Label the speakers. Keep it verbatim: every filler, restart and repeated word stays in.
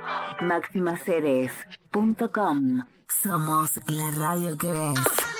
Speaker 1: máxima ceres punto com. Somos la radio que ves.